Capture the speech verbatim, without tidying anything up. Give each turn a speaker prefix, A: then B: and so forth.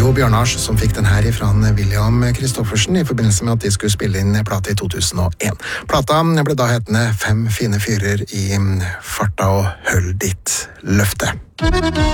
A: Jo Bjørnars som fikk den her fra William Kristoffersen i forbindelse med at de skulle spille inn plate i to tusen og en. Plata ble da hetende Fem fine fyrer i farta og høll ditt løfte.